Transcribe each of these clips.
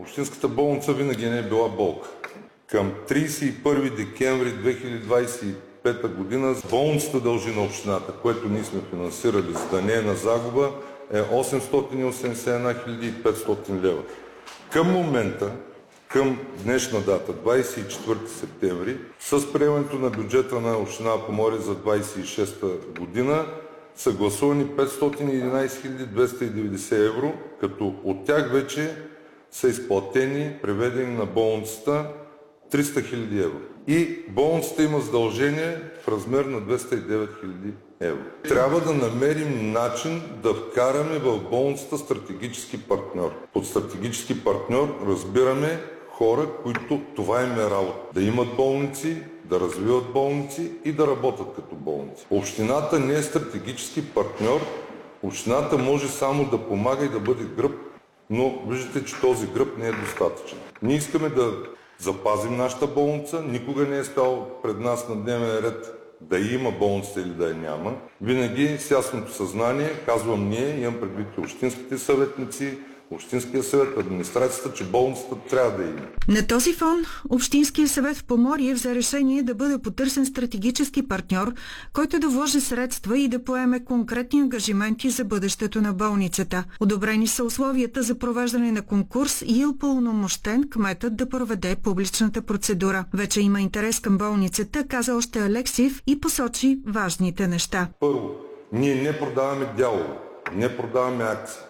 Общинската болница винаги не е била болка. Към 31 декември 2025 година болницата дължи на общината, което ние сме финансирали, за да не е на загуба, е 881 500 лева. Към момента, към днешна дата, 24 септември, с приемането на бюджета на община Поморие за 26 година са гласувани 511 290 евро, като от тях вече са изплатени, преведени на болницата 300 000 евро. И болницата има задължение в размер на 209 000 евро. Трябва да намерим начин да вкараме в болницата стратегически партньор. Под стратегически партньор разбираме хора, които това им е работа. Да имат болници, да развиват болници и да работят като болници. Общината не е стратегически партньор. Общината може само да помага и да бъде гръб, но виждате, че този гръб не е достатъчен. Ние искаме да запазим нашата болница. Никога не е стал пред нас на дневен ред да има болница или да я няма. Винаги с ясното съзнание, казвам ние, имам предвид и общинските съветници, Общинския съвет, администрацията, че болницата трябва да има. На този фон Общинския съвет в Поморие взе решение да бъде потърсен стратегически партньор, който да вложи средства и да поеме конкретни ангажименти за бъдещето на болницата. Одобрени са условията за провеждане на конкурс и е упълномощен кметът да проведе публичната процедура. Вече има интерес към болницата, каза още Алексиев и посочи важните неща. Първо, ние не продаваме дялове, не продаваме акции.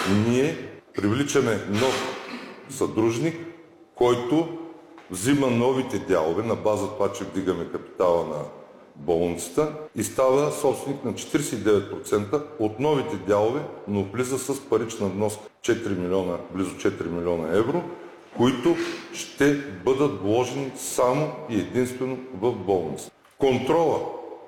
Ние привличаме нов съдружник, който взима новите дялове на база това, че вдигаме капитала на болницата и става собственик на 49% от новите дялове, но влиза с парична вноска 4 милиона, близо 4 милиона евро, които ще бъдат вложени само и единствено в болницата. Контрола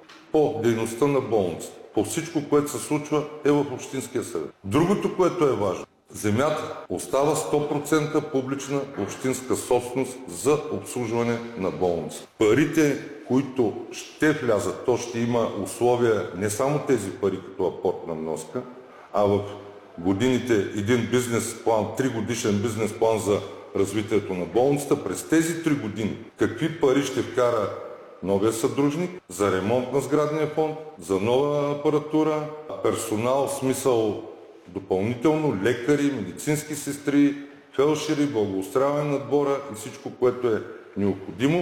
по дейността на болницата, по всичко, което се случва, е в Общинския съвет. Другото, което е важно, земята остава 100% публична общинска собственост за обслужване на болница. Парите, които ще влязат, то ще има условия, не само тези пари като апортна вноска, а в годините един бизнес план, 3-годишен бизнес план за развитието на болницата. През тези 3 години какви пари ще вкара новия съдружник за ремонт на сградния фонд, за нова апаратура, персонал, в смисъл допълнително, лекари, медицински сестри, фелшери, благоустрояване на двора и всичко, което е необходимо,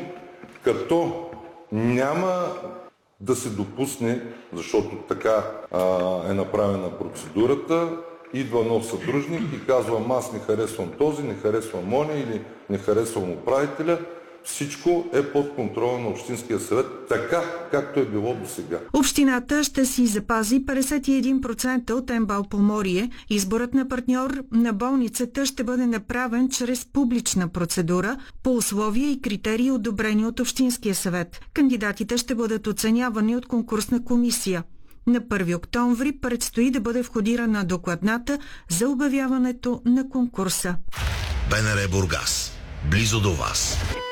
като няма да се допусне, защото така е направена процедурата, идва нов съдружник и казвам, аз не харесвам този, не харесвам оня или не харесвам управителя. Всичко е под контрола на Общинския съвет, така както е било до сега. Общината ще си запази 51% от МБАЛ Поморие. Изборът на партньор на болницата ще бъде направен чрез публична процедура по условия и критерии, одобрени от Общинския съвет. Кандидатите ще бъдат оценявани от конкурсна комисия. На 1 октомври предстои да бъде входирана докладната за обявяването на конкурса. БНР Бургас. Близо до вас.